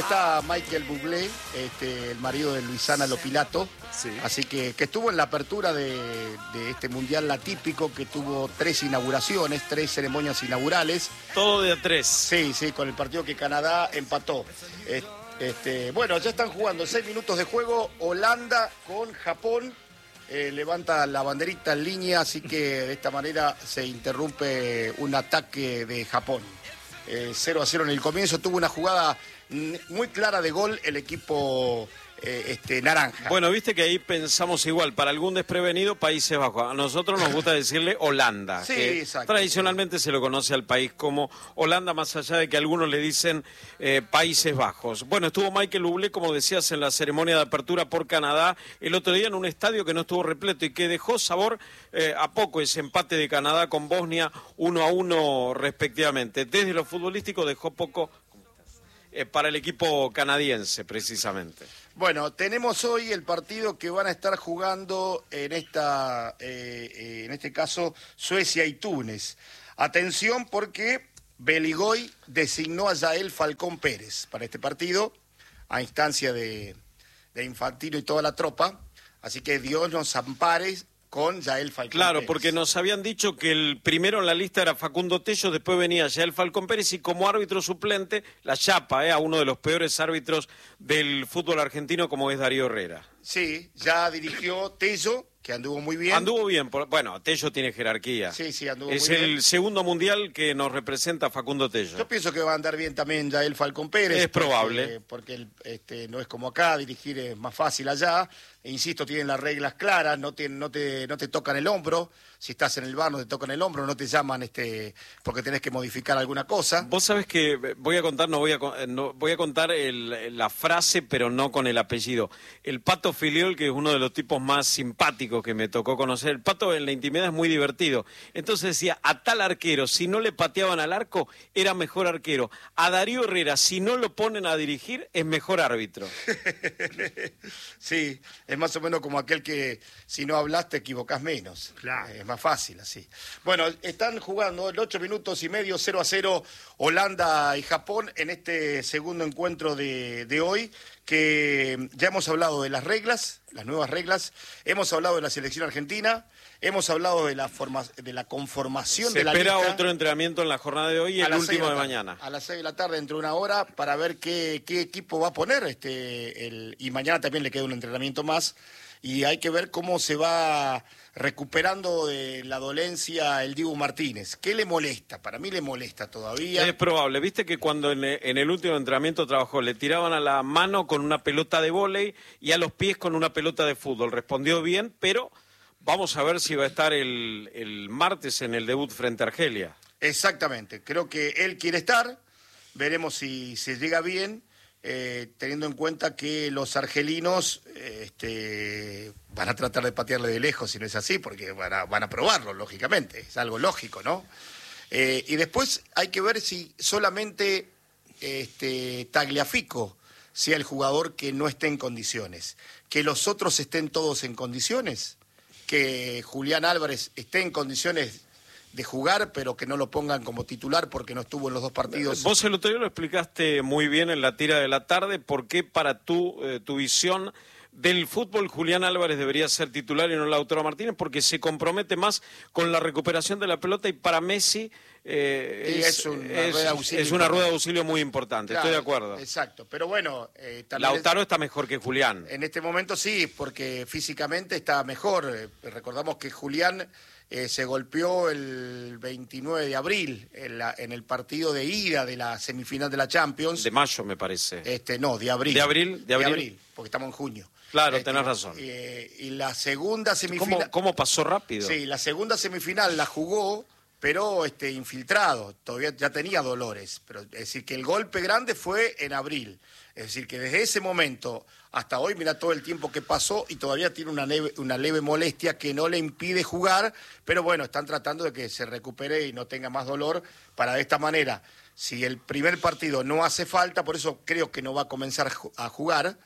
está Michael Bublé, el marido de Luisana Lopilato. Sí. Así que estuvo en la apertura de este mundial atípico, que tuvo 3 inauguraciones, 3 ceremonias inaugurales. Todo de a 3. Sí, con el partido que Canadá empató. Bueno, ya están jugando 6 minutos de juego. Holanda con Japón. Levanta la banderita en línea, así que de esta manera se interrumpe un ataque de Japón. 0-0 en el comienzo. Tuvo una jugada muy clara de gol el equipo naranja. Bueno, viste que ahí pensamos igual, para algún desprevenido, Países Bajos. A nosotros nos gusta decirle Holanda, sí, que exacto, tradicionalmente se lo conoce al país como Holanda, más allá de que algunos le dicen Países Bajos. Bueno, estuvo Michael Bublé, como decías, en la ceremonia de apertura por Canadá, el otro día en un estadio que no estuvo repleto y que dejó sabor a poco ese empate de Canadá con Bosnia 1-1 respectivamente. Desde lo futbolístico dejó poco para el equipo canadiense, precisamente. Bueno, tenemos hoy el partido que van a estar jugando en este caso Suecia y Túnez. Atención, porque Beligoy designó a Yael Falcón Pérez para este partido, a instancia de Infantino y toda la tropa. Así que Dios nos ampare con Yael Falcón Claro, Pérez. porque nos habían dicho que el primero en la lista era Facundo Tello, después venía Yael Falcón Pérez y como árbitro suplente, la chapa, a uno de los peores árbitros del fútbol argentino como es Darío Herrera. Sí, ya dirigió Tello, que anduvo muy bien. Anduvo bien, bueno, Tello tiene jerarquía. Sí, anduvo es muy bien. Es el segundo mundial que nos representa Facundo Tello. Yo pienso que va a andar bien también Yael Falcón Pérez. Es probable. Porque no es como acá, dirigir es más fácil allá. E insisto, tienen las reglas claras, no te tocan el hombro. Si estás en el bar no te tocan el hombro, no te llaman porque tenés que modificar alguna cosa. Vos sabés que voy a contar, voy a contar la frase, pero no con el apellido. El Pato Filiol, que es uno de los tipos más simpáticos que me tocó conocer. El Pato en la intimidad es muy divertido. Entonces decía, a tal arquero, si no le pateaban al arco, era mejor arquero. A Darío Herrera, si no lo ponen a dirigir, es mejor árbitro. Sí, es más o menos como aquel que si no hablas te equivocás menos. Claro. Es más fácil así. Bueno, están jugando en 8 minutos y medio, 0-0 Holanda y Japón en este segundo encuentro de hoy, que ya hemos hablado de las reglas, las nuevas reglas, hemos hablado de la selección argentina, hemos hablado de la conformación de la lista. Se espera otro entrenamiento en la jornada de hoy y el último de mañana. A las 6 de la tarde, dentro de una hora, para ver qué equipo va a poner. Y mañana también le queda un entrenamiento más. Y hay que ver cómo se va recuperando de la dolencia el Dibu Martínez. ¿Qué le molesta? Para mí le molesta todavía. Es probable. Viste que cuando en el último entrenamiento trabajó, le tiraban a la mano con una pelota de vóley y a los pies con una pelota de fútbol. Respondió bien, pero vamos a ver si va a estar el martes en el debut frente a Argelia. Exactamente. Creo que él quiere estar. Veremos si se llega bien. Teniendo en cuenta que los argelinos van a tratar de patearle de lejos, si no es así, porque van a probarlo, lógicamente, es algo lógico, ¿no? Y después hay que ver si solamente Tagliafico sea el jugador que no esté en condiciones, que los otros estén todos en condiciones, que Julián Álvarez esté en condiciones de jugar, pero que no lo pongan como titular porque no estuvo en los 2 partidos. Vos el otro día lo explicaste muy bien en la tira de la tarde, por qué para tu visión del fútbol Julián Álvarez debería ser titular y no Lautaro Martínez, porque se compromete más con la recuperación de la pelota y para Messi es una rueda de auxilio muy importante, claro, estoy de acuerdo. Exacto, pero bueno... Lautaro está mejor que Julián. En este momento sí, porque físicamente está mejor. Recordamos que Julián... se golpeó el 29 de abril en el partido de ida de la semifinal de la Champions. De mayo, me parece. No, de abril. ¿De abril? De abril, porque estamos en junio. Claro, tenés razón. Y la segunda semifinal... ¿Cómo pasó rápido? Sí, la segunda semifinal la jugó, pero infiltrado. Todavía ya tenía dolores. Pero es decir, que el golpe grande fue en abril. Es decir, que desde ese momento hasta hoy, mira todo el tiempo que pasó y todavía tiene una leve molestia que no le impide jugar, pero bueno, están tratando de que se recupere y no tenga más dolor para de esta manera. Si el primer partido no hace falta, por eso creo que no va a comenzar a jugar,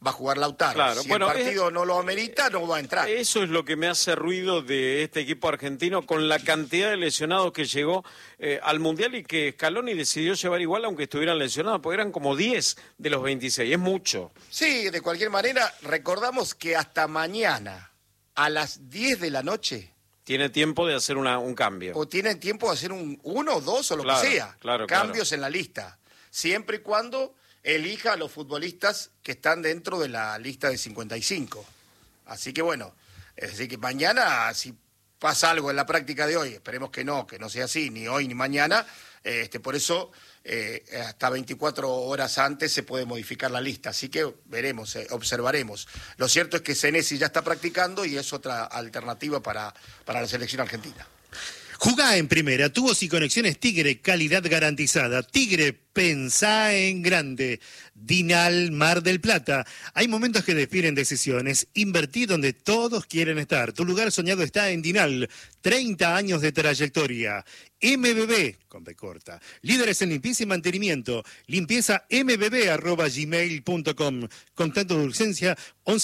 va a jugar Lautaro. Claro, si el partido no lo amerita, no va a entrar. Eso es lo que me hace ruido de este equipo argentino, con la cantidad de lesionados que llegó al Mundial y que Scaloni decidió llevar igual aunque estuvieran lesionados, porque eran como 10 de los 26, es mucho. Sí, de cualquier manera, recordamos que hasta mañana, a las 10 de la noche... Tiene tiempo de hacer un cambio. O tienen tiempo de hacer uno, dos o lo que sea. Cambios en la lista. Siempre y cuando elija a los futbolistas que están dentro de la lista de 55. Así que bueno, es decir que mañana, si pasa algo en la práctica de hoy, esperemos que no sea así, ni hoy ni mañana, por eso hasta 24 horas antes se puede modificar la lista. Así que veremos, observaremos. Lo cierto es que Senesi ya está practicando y es otra alternativa para la selección argentina. Jugá en primera, tubos y conexiones Tigre, calidad garantizada. Tigre, pensá en grande. Dinal Mar del Plata. Hay momentos que definen decisiones. Invertí donde todos quieren estar. Tu lugar soñado está en Dinal. 30 años de trayectoria. MBB, con B corta. Líderes en limpieza y mantenimiento. Limpieza mbb@gmail.com. Contacto de urgencia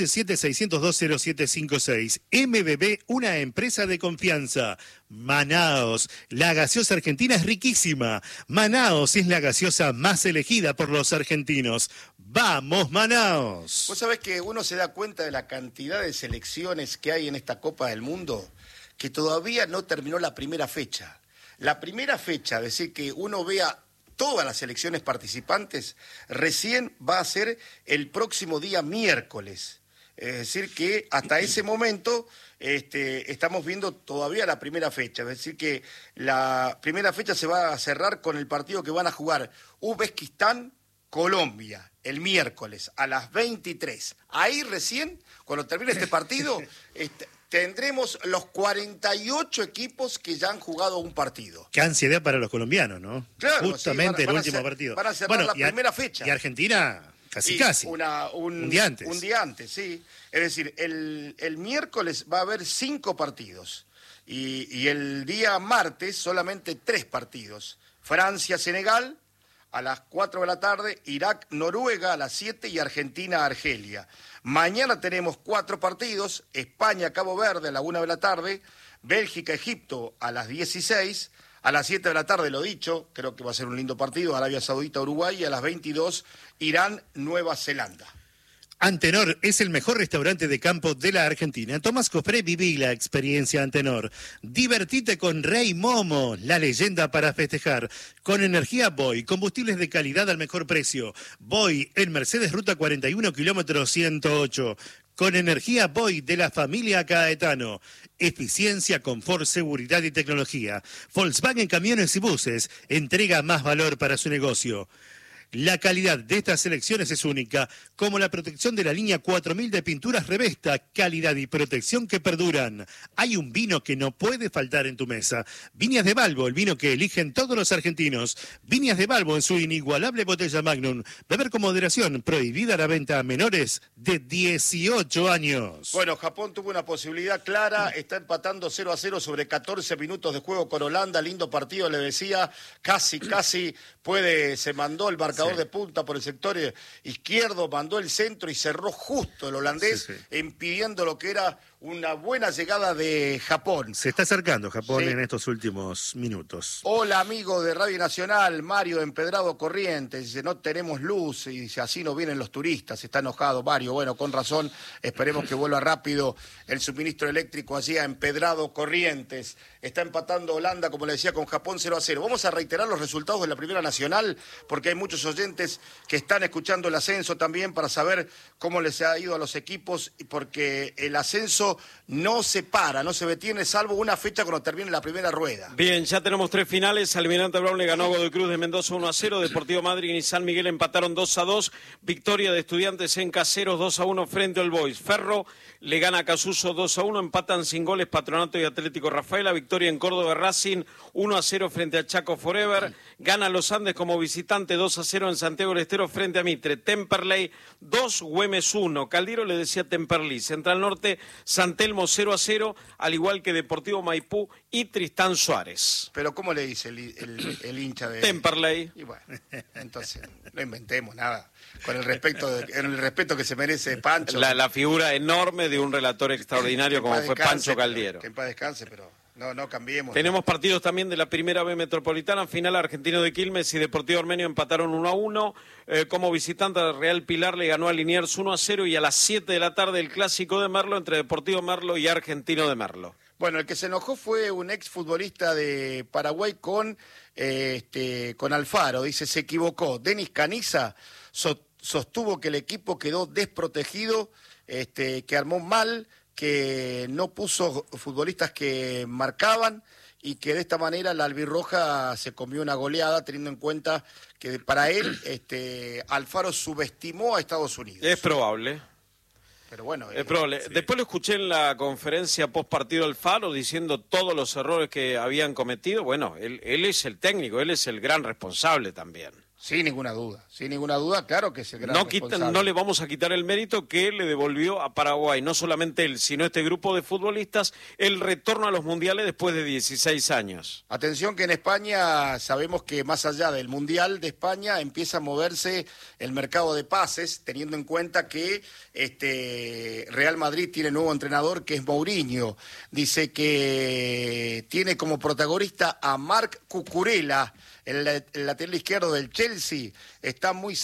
117-602-0756. MBB, una empresa de confianza. Manaos, la gaseosa argentina es riquísima. Manaos es la gaseosa más elegida por los argentinos. ¡Vamos, Manaos! Vos sabés que uno se da cuenta de la cantidad de selecciones que hay en esta Copa del Mundo, que todavía no terminó la primera fecha. La primera fecha, es decir, que uno vea todas las selecciones participantes, recién va a ser el próximo día miércoles. Es decir, que hasta ese momento estamos viendo todavía la primera fecha. Es decir, que la primera fecha se va a cerrar con el partido que van a jugar Uzbekistán-Colombia el miércoles a las 23. Ahí recién, cuando termine este partido, tendremos los 48 equipos que ya han jugado un partido. Qué ansiedad para los colombianos, ¿no? Claro, justamente el último partido. Van a cerrar la primera fecha. Y Argentina... Casi. Un día antes. Un día antes, sí. Es decir, el miércoles va a haber 5 partidos y el día martes solamente 3 partidos. Francia-Senegal a las 4 de la tarde, Irak-Noruega a las 7 y Argentina-Argelia. Mañana tenemos 4 partidos, España-Cabo Verde a la 1 de la tarde, Bélgica-Egipto a las 16. A las 7 de la tarde, lo dicho, creo que va a ser un lindo partido, Arabia Saudita-Uruguay, y a las 22, Irán-Nueva Zelanda. Antenor es el mejor restaurante de campo de la Argentina. Tomás Cofré, viví la experiencia Antenor. Divertite con Rey Momo, la leyenda para festejar. Con energía Boy, combustibles de calidad al mejor precio. Boy en Mercedes Ruta 41, kilómetro 108. Con energía Boy de la familia Caetano. Eficiencia, confort, seguridad y tecnología. Volkswagen Camiones y Buses entrega más valor para su negocio. La calidad de estas selecciones es única, como la protección de la línea 4000 de pinturas Revesta, calidad y protección que perduran. Hay un vino que no puede faltar en tu mesa. Viñas de Balbo, el vino que eligen todos los argentinos. Viñas de Balbo en su inigualable botella Magnum. Beber con moderación, prohibida la venta a menores de 18 años. Bueno, Japón tuvo una posibilidad clara, está empatando 0-0 sobre 14 minutos de juego con Holanda, lindo partido, le decía, casi se mandó el marcador de punta por el sector izquierdo, mandó el centro y cerró justo el holandés, impidiendo lo que era una buena llegada de Japón. Se está acercando Japón en estos últimos minutos. Hola, amigo de Radio Nacional, Mario Empedrado Corrientes, dice, no tenemos luz, y dice, así no vienen los turistas, está enojado Mario, bueno, con razón, esperemos que vuelva rápido el suministro eléctrico allí a Empedrado Corrientes. Está empatando Holanda, como le decía, con Japón 0-0. Vamos a reiterar los resultados de la Primera Nacional, porque hay muchos oyentes que están escuchando el ascenso también para saber cómo les ha ido a los equipos, porque el ascenso no se para, no se detiene, salvo una fecha cuando termine la primera rueda. Bien, ya tenemos 3 finales. Almirante Brown le ganó a Godoy Cruz de Mendoza 1-0. Deportivo Madryn y San Miguel empataron 2-2. Victoria de Estudiantes en Caseros 2-1 frente al Boys. Ferro le gana a Casuso 2-1. Empatan sin goles Patronato y Atlético Rafaela. Victoria en Córdoba Racing 1-0 frente al Chaco Forever. Gana Los Andes como visitante 2-0 0 en Santiago del Estero frente a Mitre. Temperley 2, Güemes 1. Caldiro le decía Temperley. Central Norte, San Telmo 0-0, al igual que Deportivo Maipú y Tristán Suárez. Pero ¿cómo le dice el hincha de Temperley? Y bueno, entonces no inventemos nada. Con el respeto que se merece Pancho. La figura enorme de un relator extraordinario como fue Pancho Caldiero. Que en paz descanse, pero no cambiemos. Tenemos partidos también de la Primera B Metropolitana. Final, Argentino de Quilmes y Deportivo Armenio empataron 1-1. Como visitante, Real Pilar le ganó a Liniers 1-0. Y a las 7 de la tarde el clásico de Merlo entre Deportivo Merlo y Argentino de Merlo. Bueno, el que se enojó fue un exfutbolista de Paraguay con Alfaro. Dice, se equivocó. Denis Caniza sostuvo que el equipo quedó desprotegido, que armó mal, que no puso futbolistas que marcaban y que de esta manera la albirroja se comió una goleada, teniendo en cuenta que para él Alfaro subestimó a Estados Unidos. Es probable. Pero bueno, es probable. Sí. Después lo escuché en la conferencia post partido Alfaro diciendo todos los errores que habían cometido. Bueno, él es el técnico, él es el gran responsable también. Sin ninguna duda, claro que es el gran responsable. No le vamos a quitar el mérito que le devolvió a Paraguay, no solamente él, sino este grupo de futbolistas, el retorno a los mundiales después de 16 años. Atención que en España sabemos que más allá del Mundial de España empieza a moverse el mercado de pases, teniendo en cuenta que Real Madrid tiene nuevo entrenador que es Mourinho. Dice que tiene como protagonista a Marc Cucurella, el lateral izquierdo del Chelsea, está muy